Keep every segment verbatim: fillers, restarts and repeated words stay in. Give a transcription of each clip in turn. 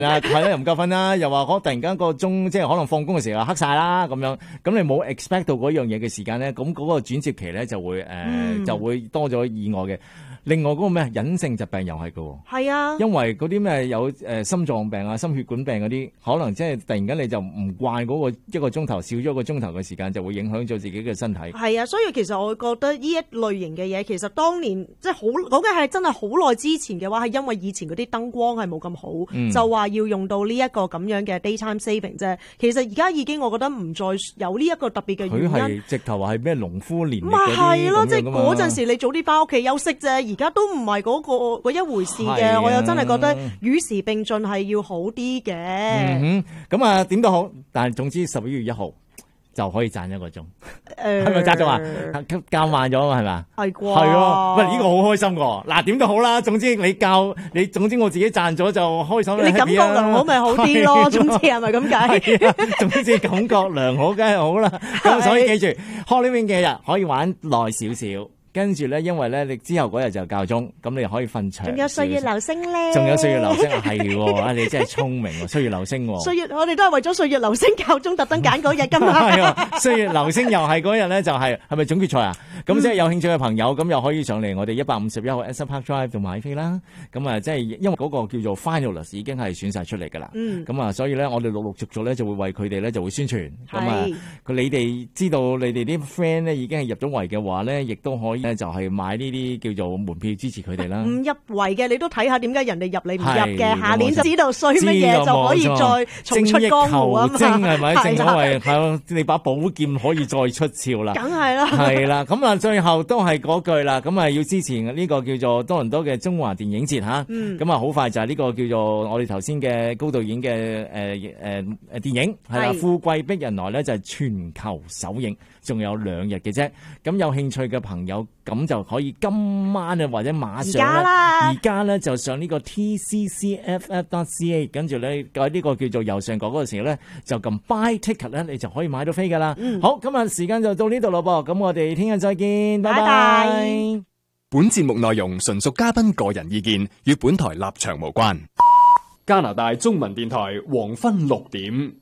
啊，係啦，又唔夠瞓啦，又話可突然間個鐘即係可能放工嘅時候黑晒啦咁樣，咁你冇 expect 到嗰樣嘢嘅時間咧，咁嗰個轉接期咧就會誒、呃嗯、就會多咗意外嘅。另外嗰個咩隱性疾病又係㗎喎， 係啊， 因為嗰啲咩有誒心臟病啊、心血管病嗰啲，可能即係突然間你就唔慣嗰個一個鐘頭少咗一個鐘頭嘅時間，就會影響咗自己嘅身體。 係啊，所以其實我覺得呢一類型嘅嘢，其實當年即係好講嘅係真係好耐之前嘅話，係因為以前嗰啲燈光係冇咁好，嗯、就話要用到呢一個咁樣嘅 daytime saving 啫。其實而家已經我覺得唔再有呢一個特別嘅原因。佢係直頭話係咩農夫年歷嗰啲咁樣㗎嘛。咪係咯，即係嗰陣時你早啲翻屋企休息啫。而家都唔係嗰個嗰一回事嘅，啊、我又真係覺得與時並進係要好啲嘅。 嗯哼，咁啊點都好，但係總之十一月一號就可以賺一個鐘，係咪賺咗啊？教慢咗啊嘛，係咪？係啩？係咯，喂，呢個好開心㗎。嗱，點都好啦，總之你教你，總之我自己賺咗就開心。你感覺良好咪好啲咯？總之係咪咁解？總之感覺良好梗係好啦。咁所以記住 Halloween 嘅日可以玩耐少少。跟住咧，因為咧，你之後嗰日就教鐘，咁你可以瞓長。仲有歲月流星咧，仲有歲月流星係喎，啊你真係聰明喎，歲月流星喎。歲月，我哋都係為咗歲月流星教鐘特登揀嗰日㗎嘛。係啊，歲月流星又係嗰日咧，就係係咪總決賽啊？咁、嗯、即係有興趣嘅朋友，咁又可以上嚟我哋一百五十一號 Esta Park Drive 度買飛啦。咁啊，即係因為嗰個叫做 Finalist 已經係選晒出嚟㗎啦。嗯。咁啊，所以咧，我哋陸陸續續咧就會為佢哋咧就會宣傳。咁啊，你哋知道你哋啲 friend 咧已經係入咗圍嘅話咧，亦都可以咧就係買呢啲叫做門票支持佢哋啦。唔入圍嘅你都睇下點解人哋入你唔入嘅，下年就知道衰乜嘢就可以再重出江湖啊嘛。精益求精係咪？正所謂係你把寶劍可以再出鞘啦。梗係啦。係啦，咁啊最後都係嗰句啦。咁啊要支持呢個叫做多倫多嘅中華電影節嚇。嗯。咁啊好快就係呢個叫做我哋頭先嘅高導演嘅誒誒誒電影係啦，富貴逼人來咧就係全球首映。仲有兩日嘅啫，咁有興趣嘅朋友咁就可以今晚啊或者馬上咧，而家咧就上呢個 T C C F F dot C A， 跟住咧喺呢個叫做右上角嗰個時候咧就撳 Buy Ticket 咧，你就可以買到飛噶啦。嗯、好，今日時間就到呢度咯噃，咁我哋聽日再見，拜拜。拜拜。 本節目內容純屬嘉賓個人意見，與本台立場無關。加拿大中文電台黃昏六點。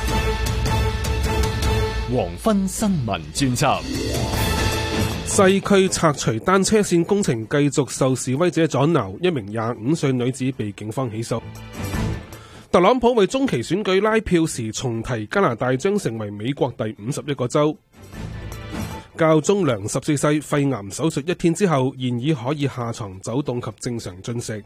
黃昏新聞專輯。 西區拆除單車線工程繼續受示威者阻撓，一名廿五歲女子被警方起訴。特朗普為中期選舉拉票時重提加拿大將成為美國第五十一個州。教宗良十四世肺癌手術一天之後現已可以下床走動及正常進食。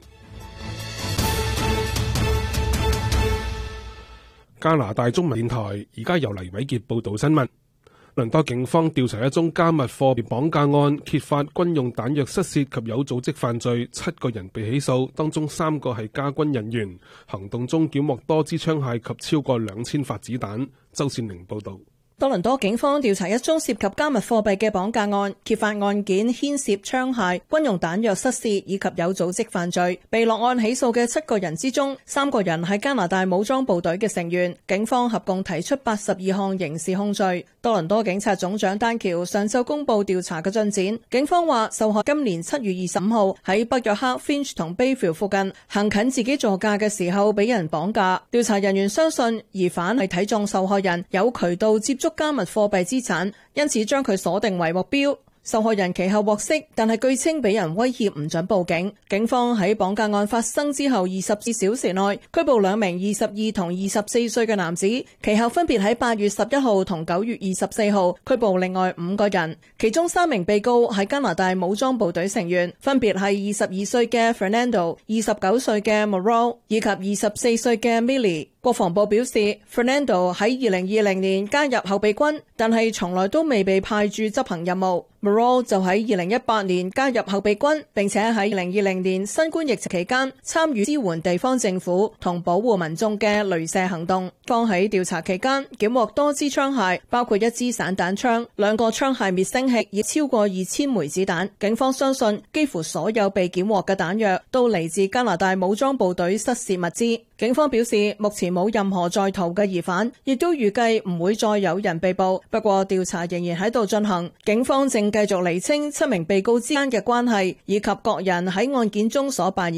加拿大中文電台而家由黎偉傑報道新聞。倫多警方調查一宗加密貨幣綁架案，揭發軍用彈藥失竊及有組織犯罪，七個人被起訴，當中三個係加軍人員。行動中檢獲多支槍械及超過兩千發子彈。周善玲報道。 多倫多警方調查一宗涉及加密貨幣嘅綁架案，揭發案件牽涉槍械、軍用彈藥失竊以及有組織犯罪。被落案起訴嘅七個人之中，三個人係加拿大武裝部隊嘅成員。警方合共提出八十二項刑事控罪。多倫多警察總長丹橋上晝公布調查嘅進展。警方話，受害今年七月二十五號喺北約克 Finch 同 Bayview 附近行近自己座駕嘅時候俾人綁架。調查人員相信疑犯係睇中受害人有渠道接觸加密貨幣資產，因此將佢鎖定為目標。受害人其後獲釋，但係據稱俾人威脅唔准報警。警方喺綁架案發生之後二十四小時內拘捕兩名二十二同二十四歲嘅男子，其後分別喺八月十一號同九月二十四號拘捕另外五個人，其中三名被告係加拿大武裝部隊成員，分別係二十二歲嘅 Fernando、二十九歲嘅 Moreau 以及二十四歲嘅 Millie。國防部表示 Fernando 喺二零二零年加入後備軍，但係從來都未被派駐執行任務。Moreau 就喺二零一八年加入後備軍，並且喺二零二零年新冠疫情期間參與支援地方政府同保護民眾嘅雷射行動。方喺調查期間檢獲多支槍械，包括一支散彈槍、兩個槍械滅聲器，以超過二千枚子彈。警方相信幾乎所有被檢獲嘅彈藥都嚟自加拿大武裝部隊失竊物資。警方表示，目前冇任何在逃嘅疑犯，亦都預計唔會再有人被捕。不過調查仍然喺度進行，警方正繼續釐清七名被告之間嘅關係，以及各人喺案件中所扮演